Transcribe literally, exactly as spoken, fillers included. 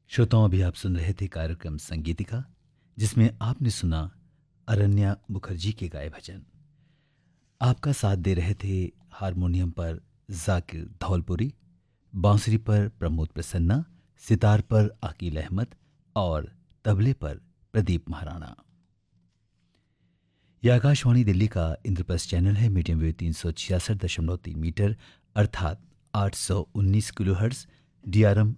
श्रोताओं, अभी आप सुन रहे थे कार्यक्रम संगीतिका, जिसमें आपने सुना अरण्या मुखर्जी के गाए भजन। आपका साथ दे रहे थे हारमोनियम पर जाकिर धौलपुरी, बांसुरी पर प्रमोद प्रसन्ना, सितार पर अकील अहमद और तबले पर प्रदीप महाराणा। यह आकाशवाणी दिल्ली का इंद्रप्रस्थ चैनल है। मीडियम वेव तीन सौ छियासठ दशमलव तीन मीटर अर्थात आठ सौ उन्नीस kilo hertz, D R M